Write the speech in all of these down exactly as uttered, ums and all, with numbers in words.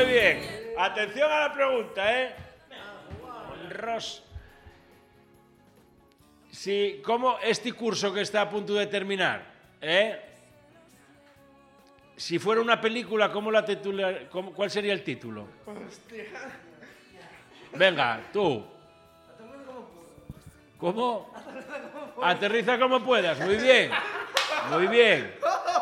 Muy bien. Atención a la pregunta, ¿eh? Ros. Sí, ¿cómo este curso que está a punto de terminar, eh? Si fuera una película, ¿cómo la titular, cómo, ¿cuál sería el título? Hostia. Venga, tú. ¿Cómo? Aterriza como puedas. Muy bien. Muy bien.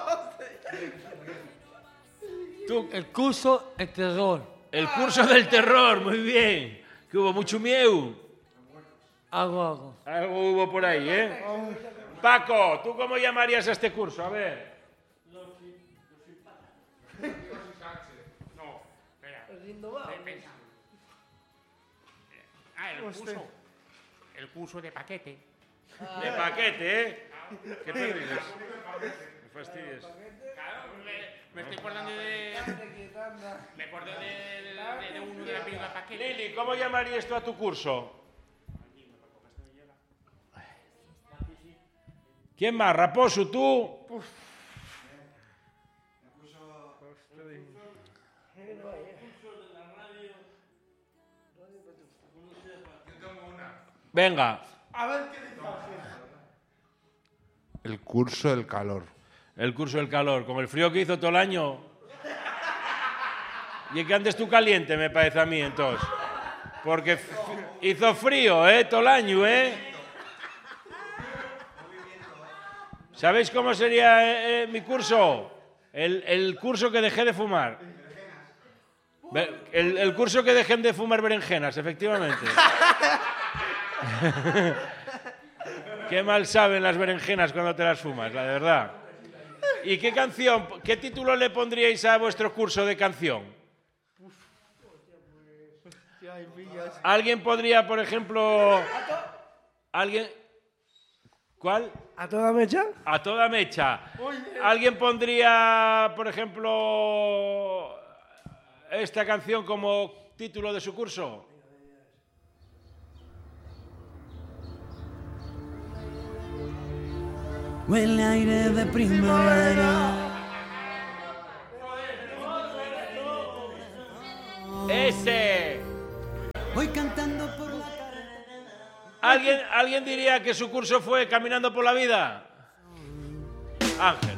Tú. El curso de terror. El curso del terror. Muy bien. Que hubo mucho miedo. Algo, algo. Algo hubo por ahí, ¿eh? Paco, ¿tú cómo llamarías a este curso? A ver. No, espera. El Ah, el curso. El curso de paquete. De paquete, ¿eh? ¿Qué te ríes? Me fastidies. Claro, me, me estoy acordando de. Me acuerdo de, de, de uno de la película Paquete. Lili, ¿cómo llamarías tú a tu curso? ¿Quién más? Raposo, tú. Venga. A ver qué dice. El curso del calor. El curso del calor, con el frío que hizo todo el año. Y es que antes tú caliente, me parece a mí, entonces. Porque f- hizo frío, ¿eh? Todo el año, ¿eh? ¿Sabéis cómo sería eh, eh, mi curso? El, el curso que dejé de fumar. Be- El, el curso que dejé de fumar berenjenas, efectivamente. Qué mal saben las berenjenas cuando te las fumas, la verdad. ¿Y qué canción, qué título le pondríais a vuestro curso de canción? ¿Alguien podría, por ejemplo... ¿Alguien...? ¿Cuál? ¿A toda mecha? A toda mecha. ¿Alguien pondría, por ejemplo, esta canción como título de su curso? Huele aire de primavera. ¡Ese! Voy cantando por la carretera. ¿Alguien, ¿Alguien diría que su curso fue Caminando por la Vida? Ángel.